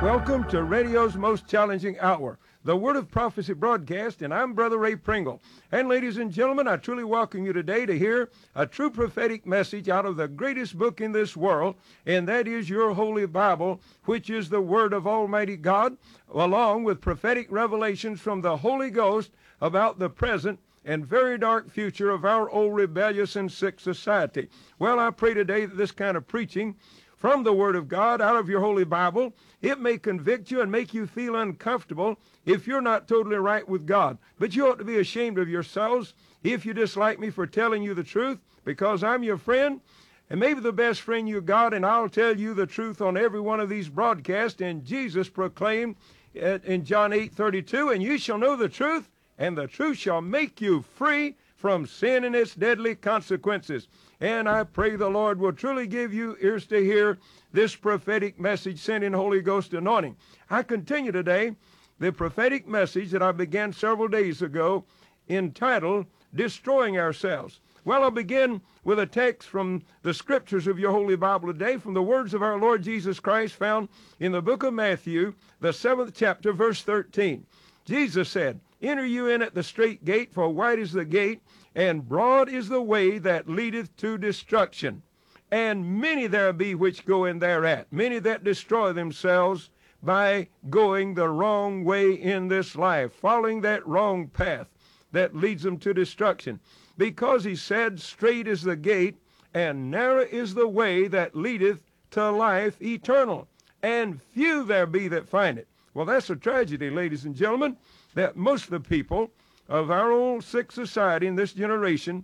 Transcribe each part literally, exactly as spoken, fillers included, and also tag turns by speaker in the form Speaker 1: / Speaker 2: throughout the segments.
Speaker 1: Welcome to radio's most challenging hour, the Word of Prophecy broadcast, and I'm Brother Ray Pringle. And ladies and gentlemen, I truly welcome you today to hear a true prophetic message out of the greatest book in this world, and that is your Holy Bible, which is the Word of Almighty God, along with prophetic revelations from the Holy Ghost about the present and very dark future of our old rebellious and sick society. Well, I pray today that this kind of preaching from the Word of God out of your Holy Bible, it may convict you and make you feel uncomfortable if you're not totally right with God. But you ought to be ashamed of yourselves if you dislike me for telling you the truth, because I'm your friend, and maybe the best friend you got, and I'll tell you the truth on every one of these broadcasts. And Jesus proclaimed in John eight thirty-two, and you shall know the truth, and the truth shall make you free from sin and its deadly consequences. And I pray the Lord will truly give you ears to hear this prophetic message sent in Holy Ghost anointing. I continue today the prophetic message that I began several days ago entitled, Destroying Ourselves. Well, I'll begin with a text from the scriptures of your Holy Bible today, from the words of our Lord Jesus Christ found in the book of Matthew, the seventh chapter, verse thirteen. Jesus said, Enter you in at the strait gate, for wide is the gate, and broad is the way that leadeth to destruction. And many there be which go in thereat, many that destroy themselves by going the wrong way in this life, following that wrong path that leads them to destruction. Because he said, Strait is the gate, and narrow is the way that leadeth to life eternal, and few there be that find it. Well, that's a tragedy, ladies and gentlemen, that most of the people of our old sick society in this generation,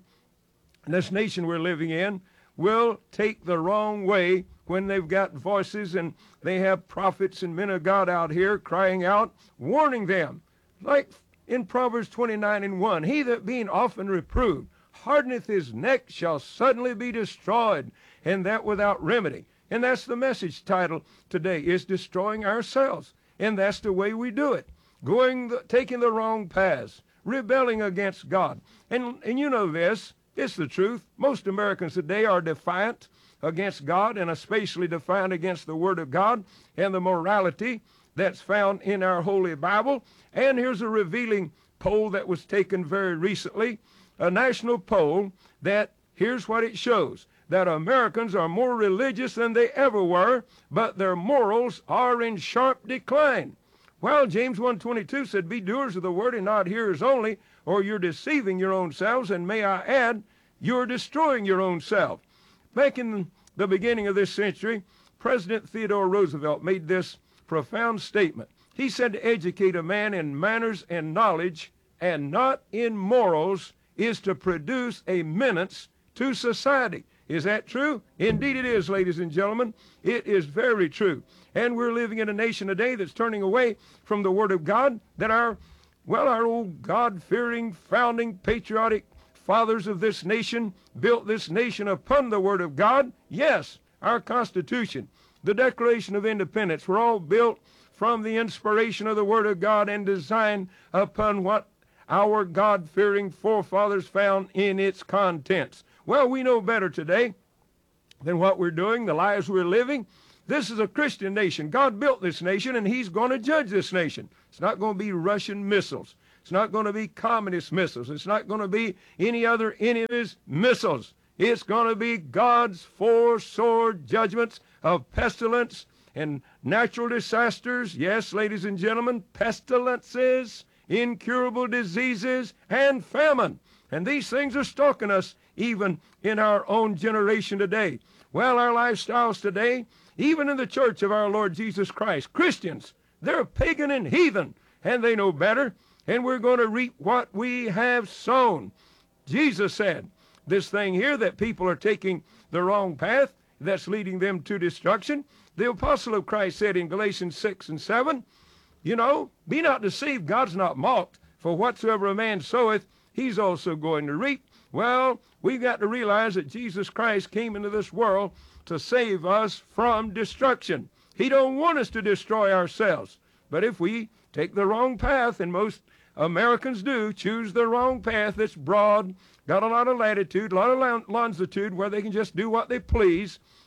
Speaker 1: in this nation we're living in, will take the wrong way when they've got voices and they have prophets and men of God out here crying out, warning them. Like in Proverbs twenty-nine and one, he that being often reproved hardeneth his neck shall suddenly be destroyed, and that without remedy. And that's the message title today, is Destroying Ourselves. And that's the way we do it, going the, taking the wrong paths, rebelling against God. And, and you know this, it's the truth. Most Americans today are defiant against God, and especially defiant against the Word of God and the morality that's found in our Holy Bible. And here's a revealing poll that was taken very recently, a national poll that, here's what it shows, that Americans are more religious than they ever were, but their morals are in sharp decline. Well, James one twenty-two said, Be doers of the word and not hearers only, or you're deceiving your own selves, and may I add, you're destroying your own self. Back in the beginning of this century, President Theodore Roosevelt made this profound statement. He said to educate a man in manners and knowledge and not in morals is to produce a menace to society. Is that true? Indeed it is, ladies and gentlemen. It is very true. And we're living in a nation today that's turning away from the Word of God, that our, well, our old God-fearing, founding, patriotic fathers of this nation built this nation upon the Word of God. Yes, our Constitution, the Declaration of Independence, were all built from the inspiration of the Word of God and designed upon what our God-fearing forefathers found in its contents. Well, we know better today than what we're doing, the lives we're living. This is a Christian nation. God built this nation, and he's going to judge this nation. It's not going to be Russian missiles. It's not going to be communist missiles. It's not going to be any other enemy's missiles. It's going to be God's four-sword judgments of pestilence and natural disasters. Yes, ladies and gentlemen, pestilences, incurable diseases, and famine. And these things are stalking us even in our own generation today. Well, our lifestyles today, even in the church of our Lord Jesus Christ, Christians, they're pagan and heathen, and they know better, and we're going to reap what we have sown. Jesus said this thing here, that people are taking the wrong path, that's leading them to destruction. The apostle of Christ said in Galatians six and seven, you know, be not deceived, God's not mocked, for whatsoever a man soweth, he's also going to reap. Well, we've got to realize that Jesus Christ came into this world to save us from destruction. He don't want us to destroy ourselves. But if we take the wrong path, and most Americans do, choose the wrong path that's broad, got a lot of latitude, a lot of longitude where they can just do what they please,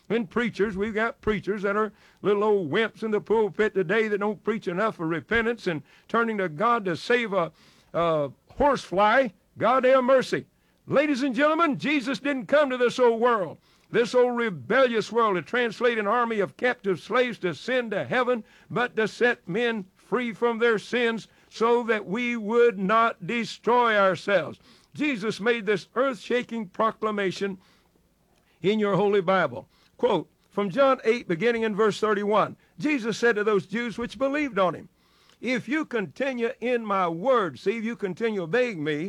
Speaker 1: And preachers, we've got preachers that are little old wimps in the pulpit today that don't preach enough of repentance and turning to God to save a, a horsefly. God have mercy. Ladies and gentlemen, Jesus didn't come to this old world, this old rebellious world, to translate an army of captive slaves to send to heaven, but to set men free from their sins so that we would not destroy ourselves. Jesus made this earth-shaking proclamation in your Holy Bible. Quote, from John eight, beginning in verse thirty-one, Jesus said to those Jews which believed on him, if you continue in my word, see, if you continue obeying me,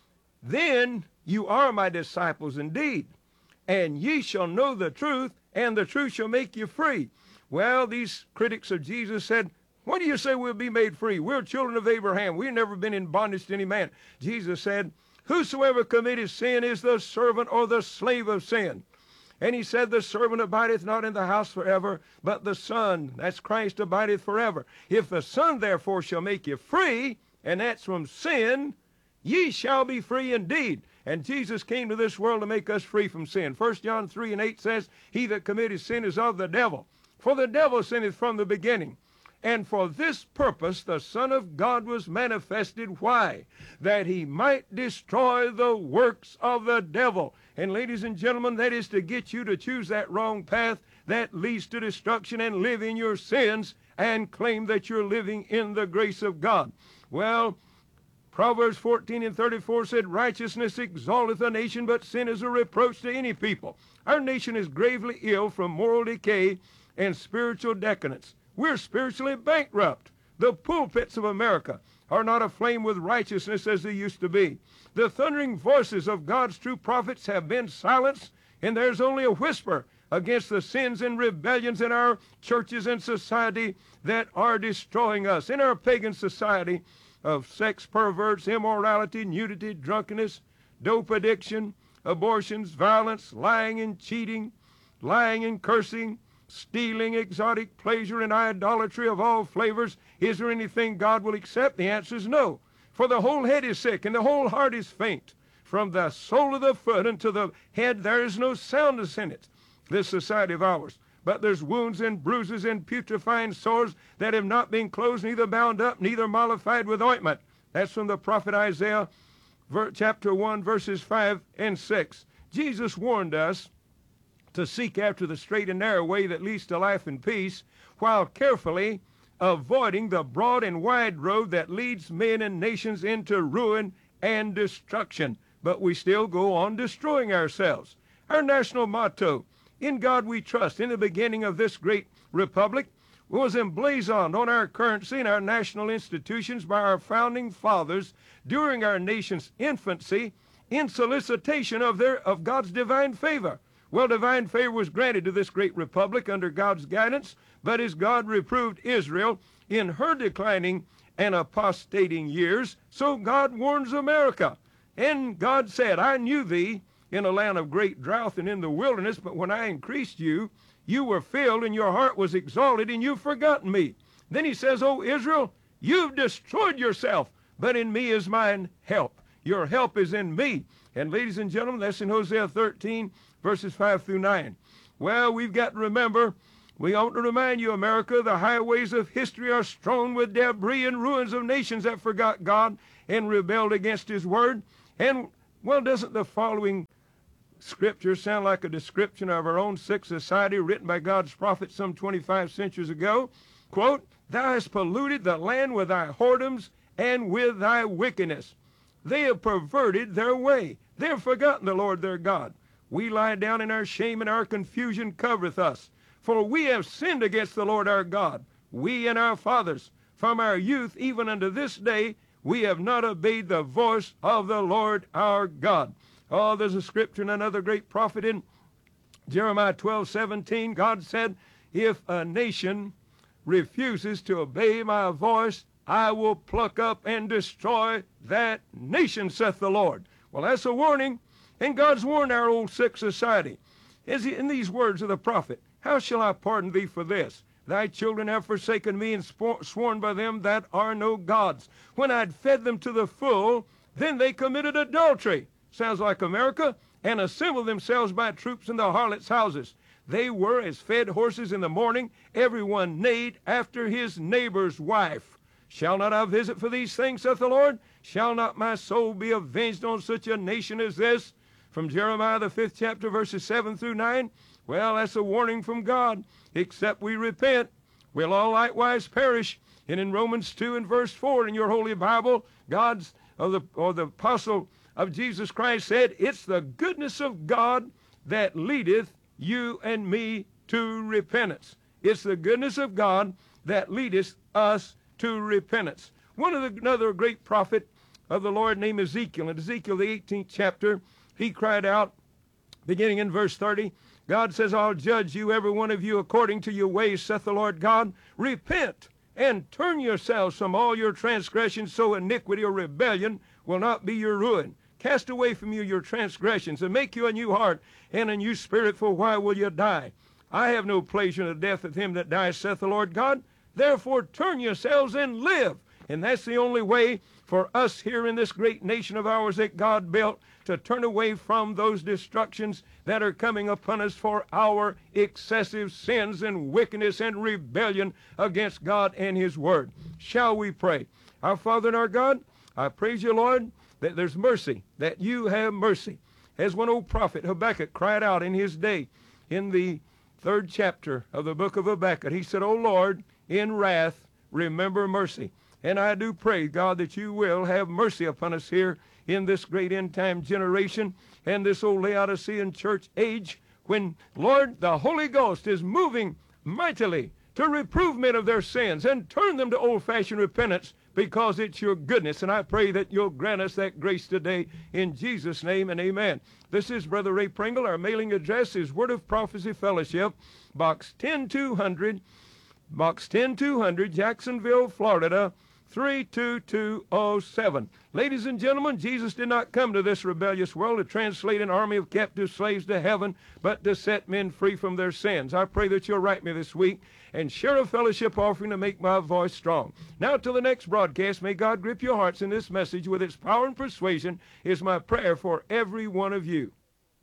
Speaker 1: then you are my disciples indeed, and ye shall know the truth, and the truth shall make you free. Well, these critics of Jesus said, when do you say we'll be made free? We're children of Abraham. We've never been in bondage to any man. Jesus said, whosoever committeth sin is the servant or the slave of sin. And he said, the servant abideth not in the house forever, but the Son, that's Christ, abideth forever. If the Son therefore shall make you free, and that's from sin, ye shall be free indeed. And Jesus came to this world to make us free from sin. First John three and eight says, he that committeth sin is of the devil. For the devil sinneth from the beginning. And for this purpose the Son of God was manifested. Why? That he might destroy the works of the devil. And ladies and gentlemen, that is to get you to choose that wrong path that leads to destruction and live in your sins and claim that you're living in the grace of God. Well, Proverbs fourteen and thirty-four said, righteousness exalteth a nation, but sin is a reproach to any people. Our nation is gravely ill from moral decay and spiritual decadence. We're spiritually bankrupt. The pulpits of America are not aflame with righteousness as they used to be. The thundering voices of God's true prophets have been silenced, and there's only a whisper against the sins and rebellions in our churches and society that are destroying us. In our pagan society of sex perverts, immorality, nudity, drunkenness, dope addiction, abortions, violence, lying and cheating, lying and cursing, stealing, exotic pleasure, and idolatry of all flavors, is there anything God will accept? The answer is no. For the whole head is sick, and the whole heart is faint. From the sole of the foot unto the head there is no soundness in it, this society of ours. But there's wounds and bruises and putrefying sores that have not been closed, neither bound up, neither mollified with ointment. That's from the prophet Isaiah, chapter one, verses five and six. Jesus warned us to seek after the straight and narrow way that leads to life and peace, while carefully avoiding the broad and wide road that leads men and nations into ruin and destruction. But we still go on destroying ourselves. Our national motto, in God we trust, in the beginning of this great republic, was emblazoned on our currency and our national institutions by our founding fathers during our nation's infancy in solicitation of their of God's divine favor. Well, divine favor was granted to this great republic under God's guidance, but as God reproved Israel in her declining and apostating years, so God warns America. And God said, I knew thee in a land of great drought and in the wilderness, but when I increased you, you were filled and your heart was exalted, and you've forgotten me. Then he says, O Israel, you've destroyed yourself, but in me is mine help. Your help is in me. And ladies and gentlemen, that's in Hosea thirteen, verses five through nine. Well, we've got to remember, we ought to remind you, America, the highways of history are strewn with debris and ruins of nations that forgot God and rebelled against his word. And, well, doesn't the following scripture sound like a description of our own sick society written by God's prophet some twenty-five centuries ago? Quote, thou hast polluted the land with thy whoredoms and with thy wickedness. They have perverted their way. They have forgotten the Lord their God. We lie down in our shame, and our confusion covereth us. For we have sinned against the Lord our God, we and our fathers. From our youth even unto this day, we have not obeyed the voice of the Lord our God. Oh, there's a scripture and another great prophet in Jeremiah twelve seventeen. God said, if a nation refuses to obey my voice, I will pluck up and destroy that nation, saith the Lord. Well, that's a warning, and God's warned our old sick society. Is he, in these words of the prophet, how shall I pardon thee for this? Thy children have forsaken me and sworn by them that are no gods. When I'd fed them to the full, then they committed adultery. Sounds like America. And assembled themselves by troops in the harlots' houses. They were as fed horses in the morning. Everyone neighed after his neighbor's wife. Shall not I visit for these things, saith the Lord? Shall not my soul be avenged on such a nation as this? From Jeremiah, the fifth chapter, verses seven through nine. Well, that's a warning from God. Except we repent, we'll all likewise perish. And in Romans two and verse four in your Holy Bible, God's, or the, or the apostle of Jesus Christ said, it's the goodness of God that leadeth you and me to repentance. It's the goodness of God that leadeth us to repentance. One of the, another great prophet of the Lord named Ezekiel, in Ezekiel the eighteenth chapter, he cried out, beginning in verse thirty, God says, I'll judge you, every one of you, according to your ways, saith the Lord God. Repent and turn yourselves from all your transgressions, so iniquity or rebellion will not be your ruin. Cast away from you your transgressions, and make you a new heart and a new spirit, for why will you die? I have no pleasure in the death of him that dies, saith the Lord God. Therefore turn yourselves and live. And that's the only way for us here in this great nation of ours that God built, to turn away from those destructions that are coming upon us for our excessive sins and wickedness and rebellion against God and his word. Shall we pray? Our Father and our God, I praise you, Lord, that there's mercy, that you have mercy. As one old prophet, Habakkuk, cried out in his day in the third chapter of the book of Habakkuk, he said, O Lord, in wrath, remember mercy. And I do pray, God, that you will have mercy upon us here in this great end-time generation and this old Laodicean church age, when, Lord, the Holy Ghost is moving mightily to reprove men of their sins and turn them to old-fashioned repentance, because it's your goodness. And I pray that you'll grant us that grace today in Jesus' name, and amen. This is Brother Ray Pringle. Our mailing address is Word of Prophecy Fellowship, Box ten two hundred, Box ten two hundred, Jacksonville, Florida, three two two oh seven. Ladies and gentlemen, Jesus did not come to this rebellious world to translate an army of captive slaves to heaven, but to set men free from their sins. I pray that you'll write me this week and share a fellowship offering to make my voice strong. Now, till the next broadcast, may God grip your hearts in this message with its power and persuasion, is my prayer for every one of you.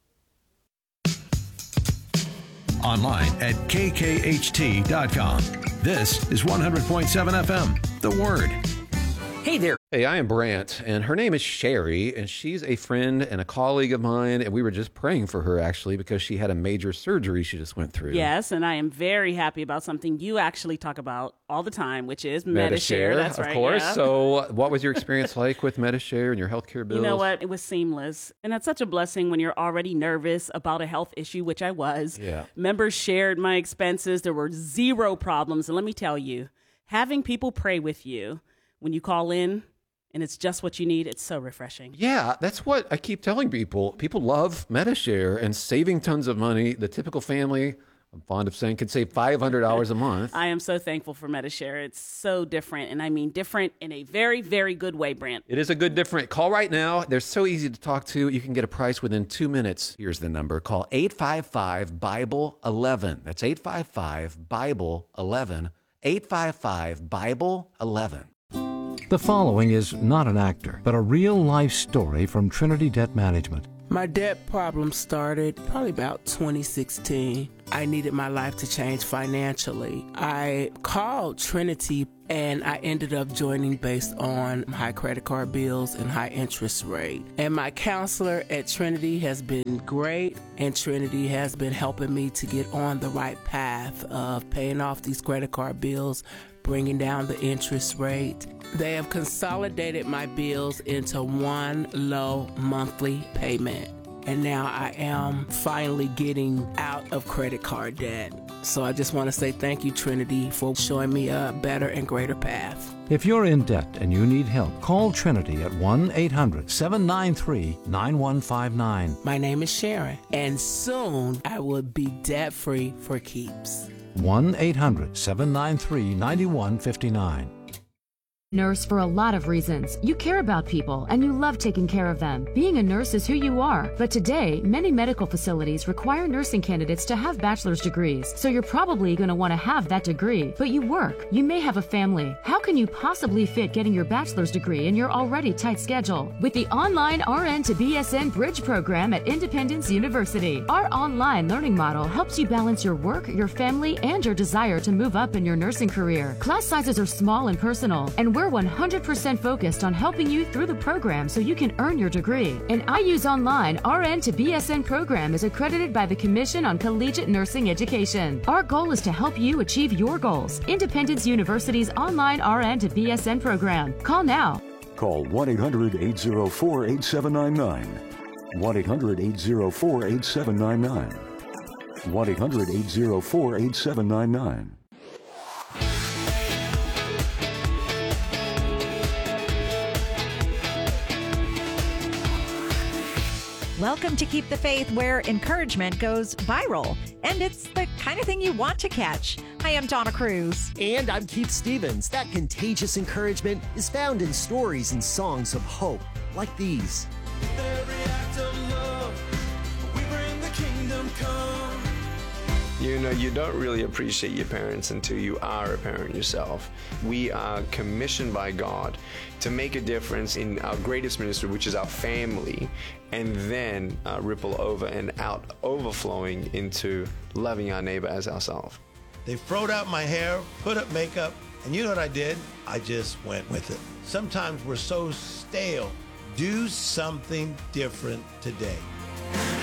Speaker 2: Online at K K H T dot com. This is one hundred point seven F M, The Word.
Speaker 3: Hey there. Hey, I am Brant, and her name is Sherry, and she's a friend and a colleague of mine, and we were just praying for her, actually, because she had a major surgery she just went through.
Speaker 4: Yes, and I am very happy about something you actually talk about all the time, which is Medi-Share.
Speaker 3: Medi-Share,
Speaker 4: That's
Speaker 3: of
Speaker 4: right,
Speaker 3: course.
Speaker 4: yeah.
Speaker 3: So what was your experience like with Medi-Share and your healthcare bills?
Speaker 4: You know what? It was seamless, and it's such a blessing when you're already nervous about a health issue, which I was.
Speaker 3: Yeah.
Speaker 4: Members shared my expenses. There were zero problems, and let me tell you, having people pray with you when you call in, and it's just what you need, it's so refreshing.
Speaker 3: Yeah, that's what I keep telling people. People love Medi-Share and saving tons of money. The typical family, I'm fond of saying, could save five hundred dollars a month.
Speaker 4: I am so thankful for Medi-Share. It's so different, and I mean different in a very, very good way, Brant.
Speaker 3: It is a good different. Call right now. They're so easy to talk to. You can get a price within two minutes. Here's the number. Call eight five five, Bible eleven. That's eight five five, Bible eleven. eight five five, Bible eleven.
Speaker 5: The following is not an actor, but a real-life story from Trinity Debt Management.
Speaker 6: My debt problem started probably about twenty sixteen. I needed my life to change financially. I called Trinity and I ended up joining based on high credit card bills and high interest rate. And my counselor at Trinity has been great, and Trinity has been helping me to get on the right path of paying off these credit card bills, bringing down the interest rate. They have consolidated my bills into one low monthly payment. And now I am finally getting out of credit card debt. So I just want to say thank you, Trinity, for showing me a better and greater path.
Speaker 5: If you're in debt and you need help, call Trinity at one eight hundred, seven nine three, nine one five nine.
Speaker 6: My name is Sharon, and soon I will be debt-free for keeps.
Speaker 5: one eight hundred, seven nine three, nine one five nine.
Speaker 7: Nurse for a lot of reasons. You care about people and you love taking care of them. Being a nurse is who you are. But today, many medical facilities require nursing candidates to have bachelor's degrees. So you're probably going to want to have that degree. But you work. You may have a family. How can you possibly fit getting your bachelor's degree in your already tight schedule? With the online R N to B S N Bridge program at Independence University, our online learning model helps you balance your work, your family, and your desire to move up in your nursing career. Class sizes are small and personal, and we're one hundred percent focused on helping you through the program so you can earn your degree. An I U's Online R N to B S N program is accredited by the Commission on Collegiate Nursing Education. Our goal is to help you achieve your goals. Independence University's online R N to B S N program. Call now.
Speaker 8: Call one eight hundred, eight oh four, eight seven nine nine. one eight hundred, eight oh four, eight seven nine nine. one eight hundred, eight oh four, eight seven nine nine.
Speaker 9: Welcome to Keep the Faith, where encouragement goes viral. And it's the kind of thing you want to catch. Hi, I'm Donna Cruz.
Speaker 10: And I'm Keith Stevens. That contagious encouragement is found in stories and songs of hope, like these.
Speaker 11: Every act of love, we bring the kingdom come.
Speaker 12: You know, you don't really appreciate your parents until you are a parent yourself. We are commissioned by God to make a difference in our greatest ministry, which is our family, and then uh, ripple over and out, overflowing into loving our neighbor as ourselves.
Speaker 13: They froed out my hair, put up makeup, and you know what I did? I just went with it. Sometimes we're so stale. Do something different today.